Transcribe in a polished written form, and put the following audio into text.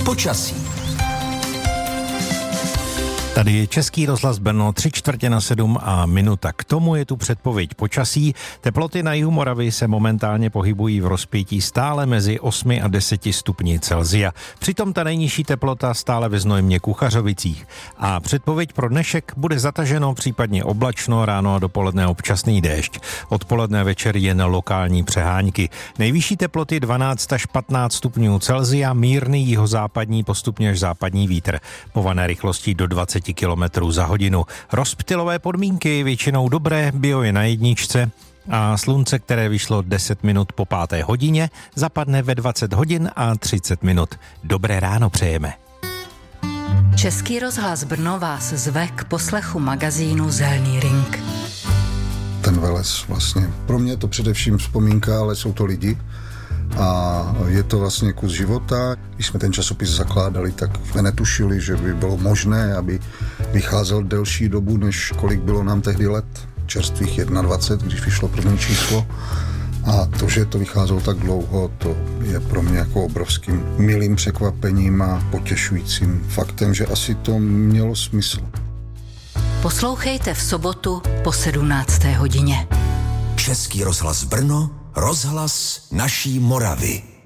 počasí. Tady je Český rozhlas Brno, 6:45 a minuta. K tomu je tu předpověď počasí. Teploty na jihu Moravy se momentálně pohybují v rozpětí stále mezi 8 a 10 stupni Celsia. Přitom ta nejnižší teplota stále ve Znojmě Kuchařovicích. A předpověď pro dnešek bude zataženo, případně oblačno, ráno a dopoledne občasný déšť. Odpoledne večer jen lokální přehánky. Nejvyšší teploty 12 až 15 stupňů Celsia, mírný jihozápadní, postupně až západní vítr. Pované rychlostí do 20 km za hodinu. Rozptylové podmínky většinou dobré, bio je na jedničce a slunce, které vyšlo 10 minut po 5. hodině, zapadne ve 20 hodin a 30 minut. Dobré ráno přejeme. Český rozhlas Brno vás zve k poslechu magazínu Zelný ring. Ten Veles vlastně, pro mě je to především vzpomínka, ale jsou to lidi. A je to vlastně kus života. Když jsme ten časopis zakládali, tak jsme netušili, že by bylo možné, aby vycházel delší dobu, než kolik bylo nám tehdy let. Čerstvých 21, když vyšlo první číslo. A to, že to vycházelo tak dlouho, to je pro mě jako obrovským milým překvapením a potěšujícím faktem, že asi to mělo smysl. Poslouchejte v sobotu po 17. hodině. Český rozhlas Brno, rozhlas naší Moravy.